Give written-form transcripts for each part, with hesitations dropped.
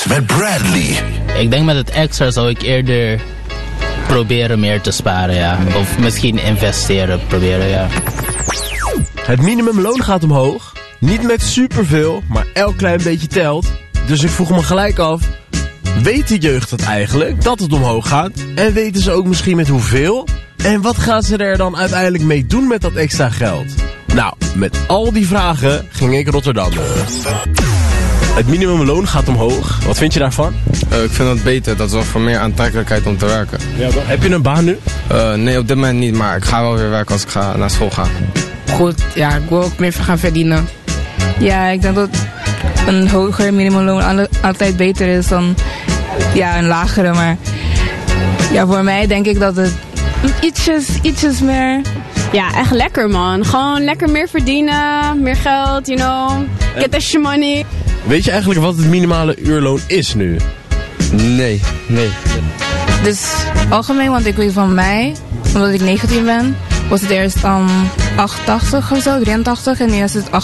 met Bradley. Ik denk met het extra zou ik eerder proberen meer te sparen, ja. Of misschien investeren proberen, ja. Het minimumloon gaat omhoog. Niet met superveel, maar elk klein beetje telt. Dus ik vroeg me gelijk af, weet de jeugd dat eigenlijk, dat het omhoog gaat? En weten ze ook misschien met hoeveel? En wat gaan ze er dan uiteindelijk mee doen met dat extra geld? Nou, met al die vragen ging ik Rotterdam. Het minimumloon gaat omhoog. Wat vind je daarvan? Ik vind dat beter. Dat zorgt voor meer aantrekkelijkheid om te werken. Ja, heb je een baan nu? Nee, op dit moment niet. Maar ik ga wel weer werken als ik naar school ga. Goed, ja, ik wil ook meer gaan verdienen. Ja, ik denk dat een hoger minimumloon altijd beter is dan een lagere. Maar ja, voor mij denk ik dat het ietsjes meer... Ja, echt lekker, man. Gewoon lekker meer verdienen, meer geld, you know. Get that money. Weet je eigenlijk wat het minimale uurloon is nu? Nee. Dus algemeen, want ik weet van mij, omdat ik 19 ben, was het eerst 8,80 of zo, 83 en nu is het 8,99.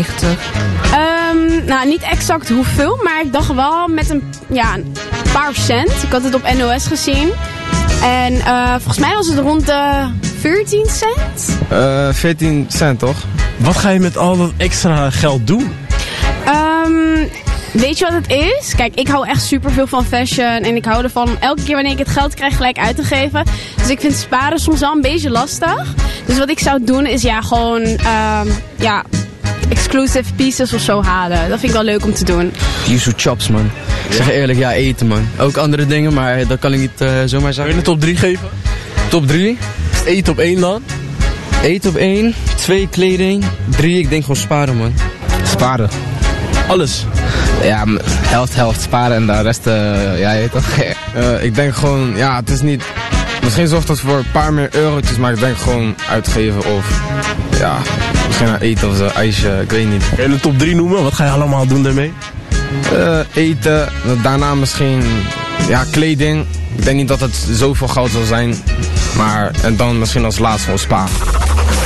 Nou, niet exact hoeveel, maar ik dacht wel met een paar cent. Ik had het op NOS gezien. En volgens mij was het rond de 14 cent. 14 cent, toch? Wat ga je met al dat extra geld doen? Weet je wat het is? Kijk, ik hou echt superveel van fashion. En ik hou ervan om elke keer wanneer ik het geld krijg gelijk uit te geven. Dus ik vind sparen soms wel een beetje lastig. Dus wat ik zou doen is gewoon exclusive pieces of zo halen. Dat vind ik wel leuk om te doen. Yuzu chops, man. Ik zeg eerlijk, ja, eten, man. Ook andere dingen, maar dat kan ik niet zomaar zeggen. Wil je een top 3 geven? Top 3? Eten op 1 dan? Eten op 1, 2 kleding, 3 ik denk gewoon sparen, man. Sparen. Alles? Ja, helft sparen en de rest, ja, je weet toch? Ik denk gewoon, ja, het is niet... Misschien zorgt het voor een paar meer eurotjes, maar ik denk gewoon uitgeven of... Ja, misschien naar eten of zo, ijsje, ik weet niet. Kun je een top 3 noemen? Wat ga je allemaal doen daarmee? Eten, daarna misschien, ja, kleding. Ik denk niet dat het zoveel geld zal zijn, maar en dan misschien als laatste gewoon sparen.